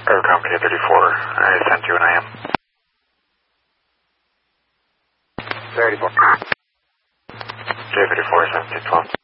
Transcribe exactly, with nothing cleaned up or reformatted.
Aircom K thirty-four, I sent you an I M. thirty-four. K thirty-four, seventeen twelve.